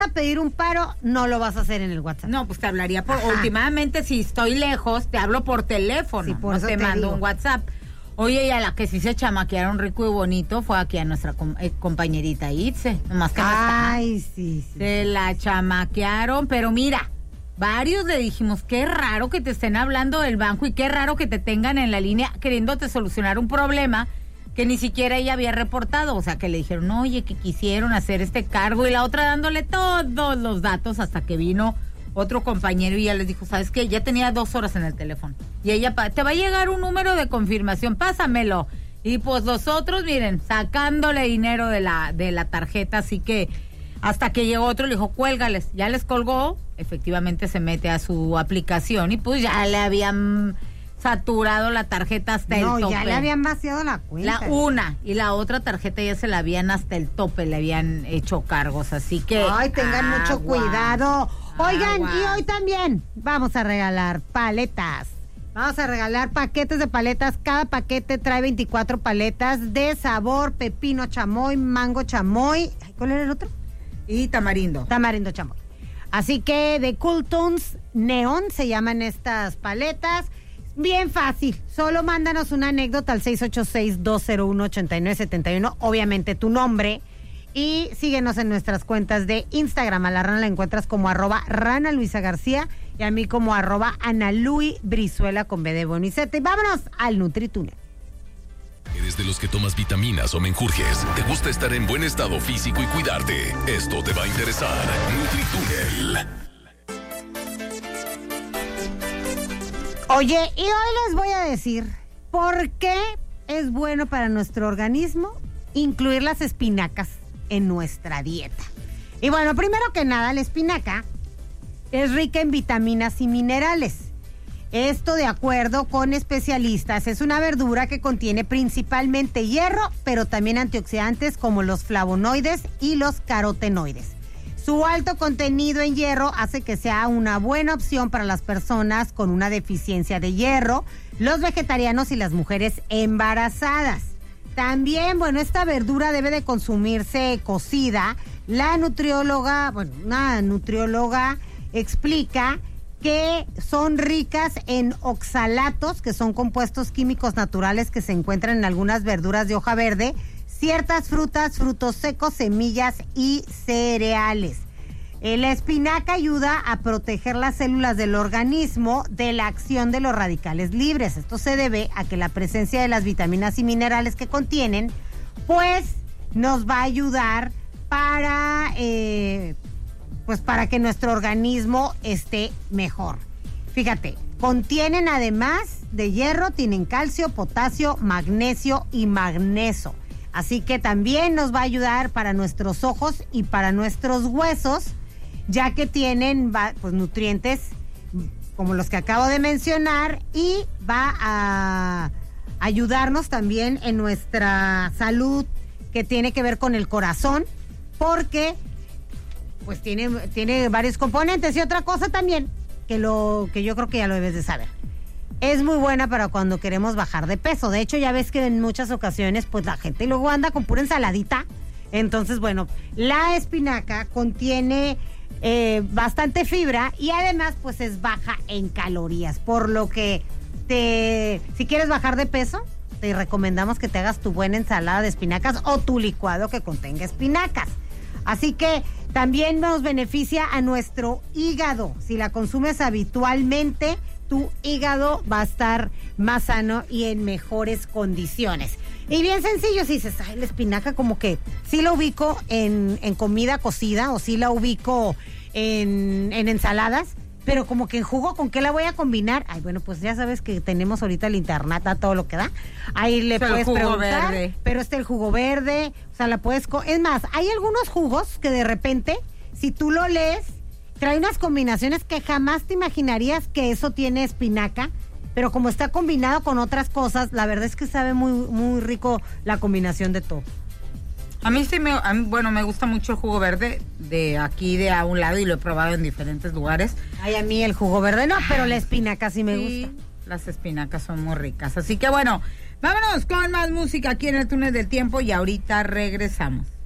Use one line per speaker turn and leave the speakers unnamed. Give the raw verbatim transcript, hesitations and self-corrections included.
a pedir un paro, no lo vas a hacer en el WhatsApp.
No, pues te hablaría por... Ajá. Últimamente, si estoy lejos, te hablo por teléfono, sí, por no te, te mando digo. un WhatsApp. Oye, y a la que sí se chamaquearon rico y bonito fue aquí a nuestra com- eh, compañerita Itze. Nomás que
Ay, no está. sí, sí.
Se la chamaquearon, pero mira, varios le dijimos, qué raro que te estén hablando del banco y qué raro que te tengan en la línea queriéndote solucionar un problema que ni siquiera ella había reportado. O sea, que le dijeron, oye, que quisieron hacer este cargo, y la otra dándole todos los datos hasta que vino otro compañero y ya les dijo, ¿sabes qué? Ya tenía dos horas en el teléfono. Y ella, te va a llegar un número de confirmación, pásamelo. Y pues los otros, miren, sacándole dinero de la, de la tarjeta, así que hasta que llegó otro, le dijo, cuélgales. Ya les colgó, efectivamente se mete a su aplicación y pues ya le habían saturado la tarjeta hasta
no,
el tope.
No, ya le habían vaciado la cuenta.
La una y la otra tarjeta ya se la habían hasta el tope, le habían hecho cargos, así que...
Ay, tengan agua, mucho cuidado. Oigan,
agua.
Y hoy también vamos a regalar paletas. Vamos a regalar paquetes de paletas. Cada paquete trae veinticuatro paletas de sabor pepino chamoy, mango chamoy. ¿Cuál era el otro?
Y tamarindo.
Tamarindo chamoy. Así que de Cool Tones Neon se llaman estas paletas. Bien fácil, solo mándanos una anécdota al seis ocho seis, dos cero uno, ocho nueve siete uno, obviamente tu nombre, y síguenos en nuestras cuentas de Instagram. A la Rana la encuentras como arroba Rana Luisa García y a mí como arroba Ana Lui Brizuela con B de Bonicete. Y vámonos al NutriTúnel.
¿Eres de los que tomas vitaminas o menjurjes? ¿Te gusta estar en buen estado físico y cuidarte? Esto te va a interesar. NutriTúnel.
Oye, y hoy les voy a decir por qué es bueno para nuestro organismo incluir las espinacas en nuestra dieta. Y bueno, primero que nada, la espinaca es rica en vitaminas y minerales. Esto, de acuerdo con especialistas, es una verdura que contiene principalmente hierro, pero también antioxidantes como los flavonoides y los carotenoides. Su alto contenido en hierro hace que sea una buena opción para las personas con una deficiencia de hierro, los vegetarianos y las mujeres embarazadas. También, bueno, esta verdura debe de consumirse cocida. La nutrióloga, bueno, una nutrióloga explica que son ricas en oxalatos, que son compuestos químicos naturales que se encuentran en algunas verduras de hoja verde, ciertas frutas, frutos secos, semillas y cereales. Eh, la espinaca ayuda a proteger las células del organismo de la acción de los radicales libres. Esto se debe a que la presencia de las vitaminas y minerales que contienen, pues nos va a ayudar para, eh, pues para que nuestro organismo esté mejor. Fíjate, contienen además de hierro, tienen calcio, potasio, magnesio y magnesio. Así que también nos va a ayudar para nuestros ojos y para nuestros huesos, ya que tienen pues, nutrientes como los que acabo de mencionar, y va a ayudarnos también en nuestra salud que tiene que ver con el corazón, porque pues tiene, tiene varios componentes. Y otra cosa también, que, lo, que yo creo que ya lo debes de saber. Es muy buena para cuando queremos bajar de peso. De hecho, ya ves que en muchas ocasiones, pues la gente luego anda con pura ensaladita. Entonces, bueno, la espinaca contiene eh, bastante fibra y además, pues es baja en calorías. Por lo que te, si quieres bajar de peso, te recomendamos que te hagas tu buena ensalada de espinacas o tu licuado que contenga espinacas. Así que también nos beneficia a nuestro hígado. Si la consumes habitualmente, tu hígado va a estar más sano y en mejores condiciones. Y bien sencillo, si dices, ay, la espinaca como que sí la ubico en, en comida cocida o sí la ubico en, en ensaladas, pero como que en jugo, ¿con qué la voy a combinar? Ay, bueno, pues ya sabes que tenemos ahorita el internet a todo lo que da. Ahí le
pero
puedes
el jugo
preguntar,
verde. Pero
está el jugo verde, o sea, la puedes... Co- es más, hay algunos jugos que de repente, si tú lo lees, trae unas combinaciones que jamás te imaginarías que eso tiene espinaca, pero como está combinado con otras cosas, la verdad es que sabe muy, muy rico la combinación de todo.
A mí sí me, a mí, bueno, me gusta mucho el jugo verde de aquí de a un lado y lo he probado en diferentes lugares.
Ay, a mí el jugo verde no, pero la espinaca sí me
Sí,
gusta.
las espinacas son muy ricas. Así que bueno, vámonos con más música aquí en el túnel del tiempo y ahorita regresamos.